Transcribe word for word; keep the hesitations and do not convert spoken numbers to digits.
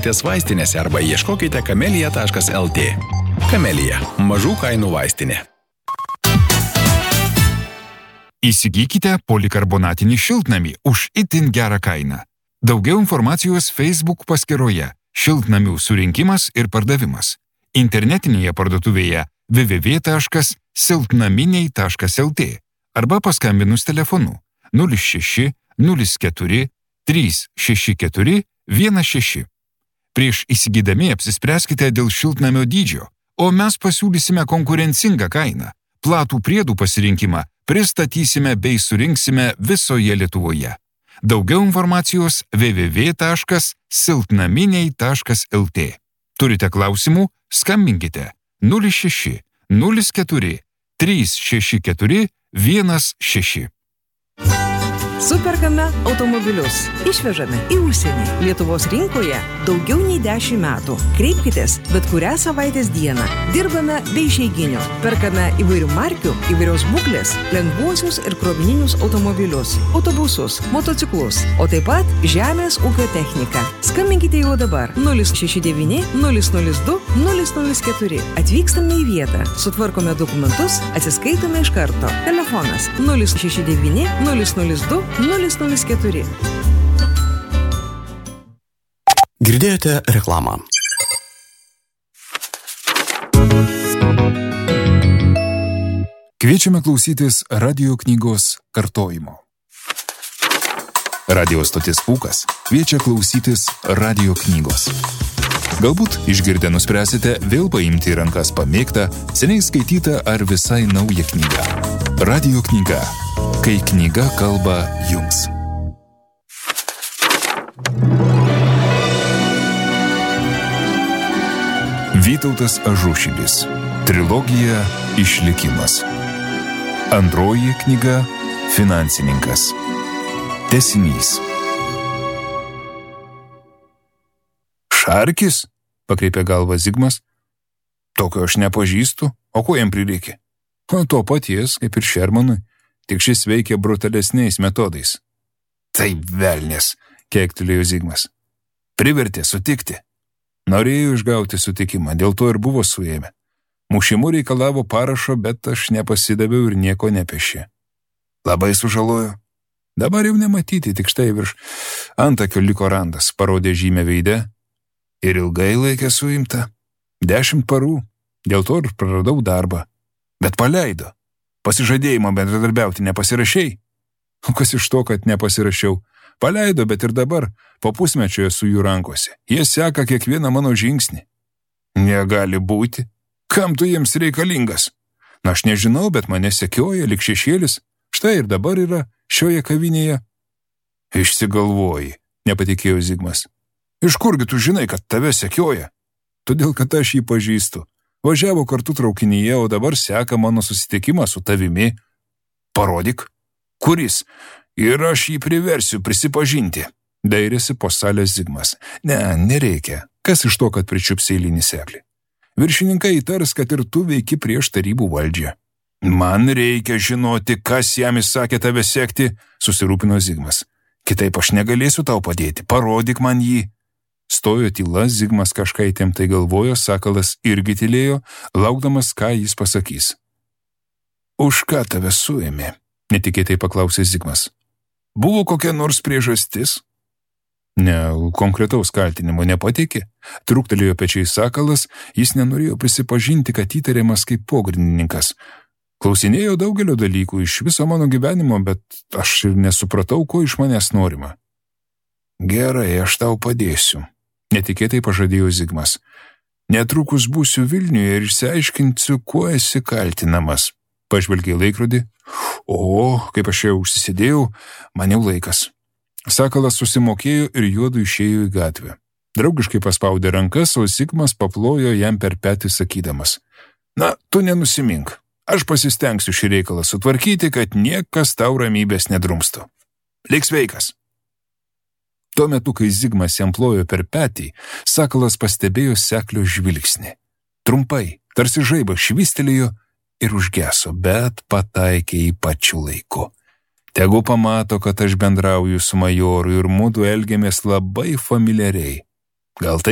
lankykitės vaistinėse arba ieškokite kamelija taškas el tė. Kamelija – mažų kainų vaistinė. Įsigykite polikarbonatinį šiltnamį už itin gerą kainą. Daugiau informacijos Facebook paskyroje Šiltnamių surinkimas ir pardavimas. Internetinėje parduotuvėje w w w taškas silpnaminiai taškas el tė arba paskambinus telefonu nulis šeši nulis keturi trys šeši keturi vienas šeši. Prieš įsigydami apsispręskite dėl šiltnamio dydžio, o mes pasiūlysime konkurencingą kainą. Platų priedų pasirinkimą pristatysime bei surinksime visoje Lietuvoje. Daugiau informacijos w w w taškas silpnaminiai taškas el tė. Turite klausimų? Skambinkite nulis šeši nulis keturi trys šeši keturi vienas šeši. Superkame automobilius. Išvežame į užsienį. Lietuvos rinkoje daugiau nei dešimt metų. Kreipkitės bet kurią savaitės dieną. Dirbame be išeiginių. Perkame įvairių markių, įvairios būklės, lengvuosius ir krovininius automobilius, autobusus, motociklus, o taip pat žemės ūkio techniką. Skambinkite jau dabar nulis šeši devyni nulis nulis du nulis nulis keturi. Atvykstame į vietą, sutvarkome dokumentus, atsiskaitome iš karto. Telefonas nulis šeši devyni nulis nulis du nulis nulis keturi. Girdėjote reklamą. Kviečiame klausytis radio knygos kartojimo. Radio stotis Pūkas kviečia klausytis radio knygos. Galbūt išgirdę nuspręsite vėl paimti į rankas pamėgtą, seniai skaitytą ar visai naują knygą. Radio knyga. Kai knyga kalba jums. Vytautas Ažušilis. Trilogija Išlikimas. Antroji knyga Finansininkas. Tęsinys. Šarkis? Pakreipė galvą Zigmas. Tokio aš nepažįstu, o ko jam prireikė? O to paties, kaip ir Šermanui. Tik šis veikia brutalesniais metodais. Taip velnės, keiktelėjo Zigmas. Privertė sutikti. Norėjau išgauti sutikimą, dėl to ir buvo suėmę. Mušimu reikalavo parašo, bet aš nepasidaviau ir nieko nepešė. Labai sužalojo. Dabar jau nematyti, tik štai virš antakio liko randas, parodė žymę veide. Ir ilgai laikė suimta. Dešimt parų, dėl to ir praradau darbą. Bet paleido. Pasižadėjimą bendradarbiauti nepasirašei? O kas iš to, kad nepasirašiau? Paleido, bet ir dabar, po pusmečio esu jų rankose. Jie seka kiekvieną mano žingsnį. Negali būti. Kam tu jiems reikalingas? Na, aš nežinau, bet mane sekioja lik šešėlis. Štai ir dabar yra šioje kavinėje. Išsigalvoji, nepatikėjo Zigmas. Iš kurgi tu žinai, kad tave sekioja? Todėl, kad aš jį pažįstu. Važiavo kartu traukinyje, o dabar seka mano susitikimą su tavimi. Parodyk. Kuris? Ir aš jį priversiu prisipažinti. Dairėsi po salės Zigmas. Ne, nereikia. Kas iš to, kad pričiups eilinį seklį? Viršininkai įtars, kad ir tu veiki prieš tarybų valdžią. Man reikia žinoti, kas jam įsakė tave sekti, susirūpino Zigmas. Kitaip aš negalėsiu tau padėti. Parodyk man jį. Stojo tyla, Zigmas kažką įtemptai galvojo, Sakalas irgi tylėjo, laukdamas, ką jis pasakys. Už ką tave suėmė? Netikėtai paklausė Zigmas. Buvo kokia nors priežastis? Ne, konkretaus kaltinimo nepateikė. Trūktelėjo pečiai Sakalas, jis nenorėjo prisipažinti, kad įtariamas kaip pogrindininkas. Klausinėjo daugelio dalykų iš viso mano gyvenimo, bet aš ir nesupratau, ko iš manęs norima. Gerai, aš tau padėsiu. Netikėtai pažadėjo Zigmas. Netrukus būsiu Vilniuje ir išsiaiškinsiu, kuo esi kaltinamas. Pažvelgė laikrodį. O, kaip aš jau užsisėdėjau, man jau laikas. Sakalas susimokėjo ir juodu išėjo į gatvę. Draugiškai paspaudė rankas, o Zigmas paplojo jam per petį sakydamas. Na, tu nenusimink. Aš pasistengsiu šį reikalą sutvarkyti, kad niekas tau ramybės nedrumstų. Lik sveikas. Tuo metu, kai Zigmas jam plojo per petį, Sakalas pastebėjo seklio žvilgsnį. Trumpai, tarsi žaibas švystelėjo ir užgeso, bet pataikė į pačiu laiku. Tegu pamato, kad aš bendrauju su majoru ir mudu elgiamės labai familiariai. Gal tai